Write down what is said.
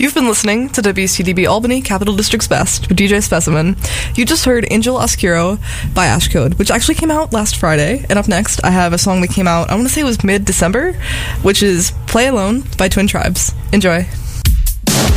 You've been listening to WCDB Albany, Capital District's Best, with DJ Specimen. You just heard Angel Oscuro by Ashcode, which actually came out last Friday. And up next, I have a song that came out, I want to say it was mid-December, which is Play Alone by Twin Tribes. Enjoy.